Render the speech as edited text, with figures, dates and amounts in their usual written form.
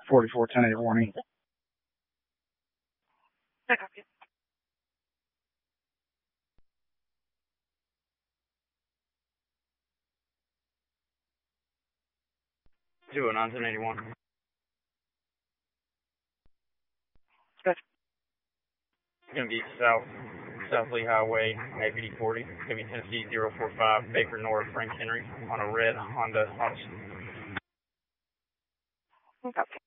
44 10 warning. I copy. 209 1081. Good. It's going to be South Lee Highway, APD 40. It's going to be Tennessee 045, Baker North, Frank Henry, on a red Honda Odyssey. Copy.